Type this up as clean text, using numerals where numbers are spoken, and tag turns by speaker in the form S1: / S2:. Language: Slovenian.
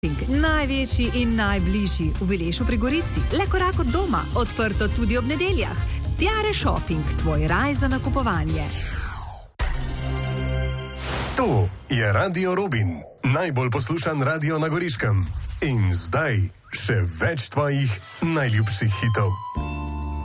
S1: Največji in najbližji v Vilešu pri Gorici, le korak od doma, odprto tudi ob nedeljah. Tiare Shopping, tvoj raj za nakupovanje.
S2: To je Radio Robin, najbolj poslušan radio na Goriškem. In zdaj še več tvojih najljubših hitov.